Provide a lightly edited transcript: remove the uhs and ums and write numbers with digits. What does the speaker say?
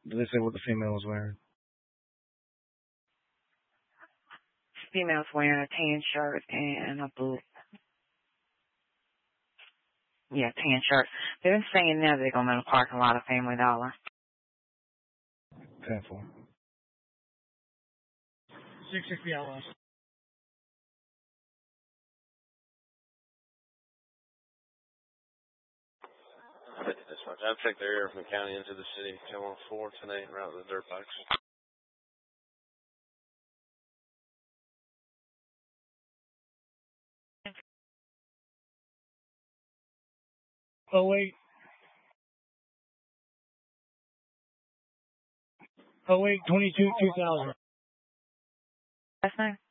Did they say what the female was wearing? Female's wearing a tan shirt and a blue. Yeah, tan shirt. They've been saying now they're going to the parking lot of Family Dollar. 10-4. 660 LS. This much. I've checked the area from the county into the city. Come on 4 tonight, route to the dirt bikes. Oh, wait. 22, 2000. Last name?